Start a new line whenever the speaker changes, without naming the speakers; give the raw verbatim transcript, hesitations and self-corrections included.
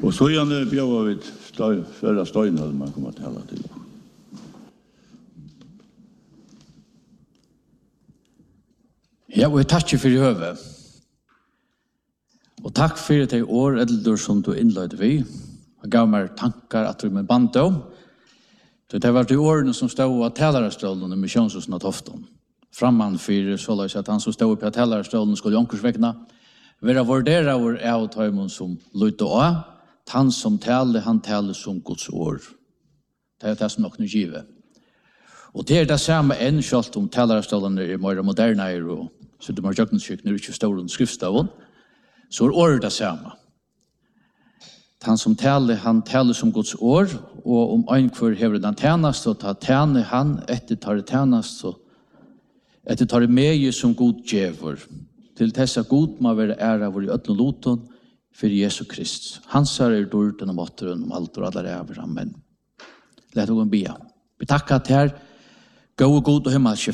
Og så gjerne bjør vi støy, førre støyene man kommer til å til.
Ja, og jeg takker for i høve. Og takk for de år eldre som du innløyde vi. Jeg gav meg tankar at du med bandet om. Det var de årene som stod av talerstålen i misjonshusen av Tofton. Framman for så løs at han som stod på talerstålen skulle jonkersvekna være vurdere av av tøymon som løyde av. Han som taler, han taler som Guds år. Det er det som nok nu givet. Og det er det samme enn selv om talerstålen er mer moderne og så det må jøkkenskjøkken er ikke stor enn skriftstaven. Så er året det samme. Han som taler, han taler som Guds år, og om en kvar hever den tjenest, så tar tjener han etter tar det tjenest, så etter tar det med som god djever. Til dessa god må være ære vår i ødlen loton for Jesu Krist. Hans er dårten og måtteren om alt og alle ræver. Amen. Lett å gå en bia. Vi takker til her. Gå og god og himmelsk